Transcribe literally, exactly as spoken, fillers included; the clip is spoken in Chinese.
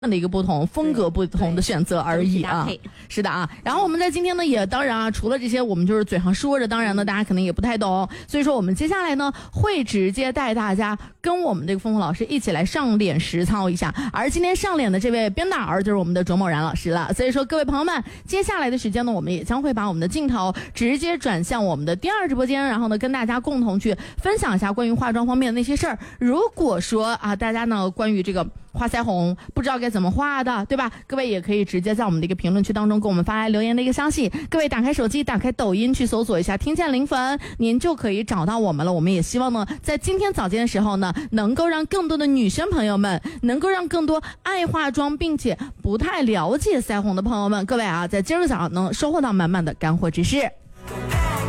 的一个不同，风格不同的选择而已啊。是的啊。然后我们在今天呢，也当然啊，除了这些，我们就是嘴上说着，当然呢，大家可能也不太懂，所以说我们接下来呢，会直接带大家跟我们这个峰峰老师一起来上脸实操一下。而今天上脸的这位编导儿就是我们的卓某然老师了。所以说各位朋友们，接下来的时间呢，我们也将会把我们的镜头直接转向我们的第二直播间，然后呢，跟大家共同去分享一下关于化妆方面的那些事儿。如果说啊，大家呢关于这个画腮红不知道该怎么画的，对吧？各位也可以直接在我们的一个评论区当中给我们发来留言的一个消息。各位打开手机，打开抖音去搜索一下听见零粉，您就可以找到我们了。我们也希望呢，在今天早间的时候呢，能够让更多的女生朋友们，能够让更多爱化妆并且不太了解腮红的朋友们，各位啊，在今儿个早上能收获到满满的干货知识。